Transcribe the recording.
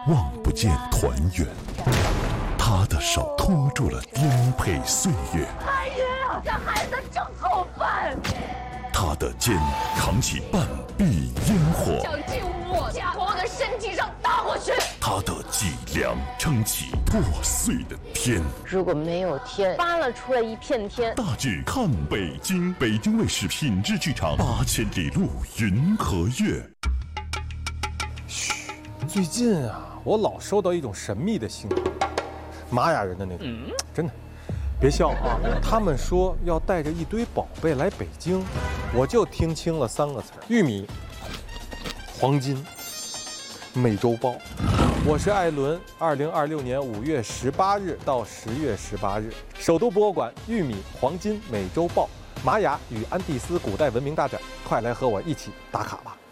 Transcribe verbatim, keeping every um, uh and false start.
望不见团圆，他的手托住了颠沛岁月。 太爷啊，这孩子真好办。 他的肩扛起半壁烟火， 想进我家，从我的身体上打过去。 他的脊梁撑起破碎的天。 如果没有天，扒拉出来一片天。 大剧看北京，北京卫视品质剧场，八千里路云和月。 嘘，最近啊，我老收到一种神秘的信号，玛雅人的那种，嗯、真的。别笑啊！他们说要带着一堆宝贝来北京，我就听清了三个词：玉米、黄金、美洲豹。我是艾伦，二零二六年五月十八日到十月十八日，首都博物馆玉米、黄金、美洲豹、玛雅与安第斯古代文明大展，快来和我一起打卡吧！